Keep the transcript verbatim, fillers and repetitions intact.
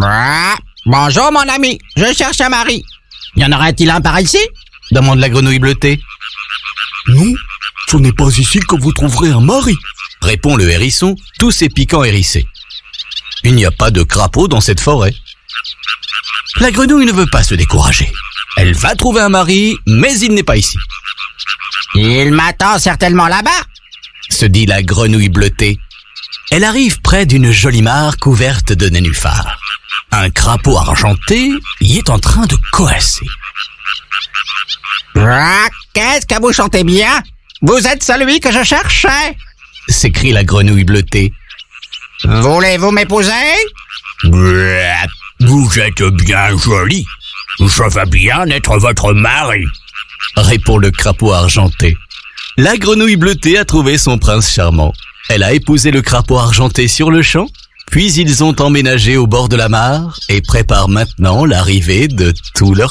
Ah, bonjour mon ami, je cherche un mari. Y en aurait-il un par ici? Demande la grenouille bleutée. Non, ce n'est pas ici que vous trouverez un mari, répond le hérisson, tous ses piquants hérissés. Il n'y a pas de crapaud dans cette forêt. La grenouille ne veut pas se décourager. Elle va trouver un mari, mais il n'est pas ici. Il m'attend certainement là-bas, se dit la grenouille bleutée. Elle arrive près d'une jolie mare couverte de nénuphars. Un crapaud argenté y est en train de coasser. Ah, qu'est-ce que vous chantez bien? Vous êtes celui que je cherchais, s'écrie la grenouille bleutée. Voulez-vous m'épouser? Vous êtes bien joli. Je veux bien être votre mari, répond le crapaud argenté. La grenouille bleutée a trouvé son prince charmant. Elle a épousé le crapaud argenté sur le champ, puis ils ont emménagé au bord de la mare et préparent maintenant l'arrivée de tous leurs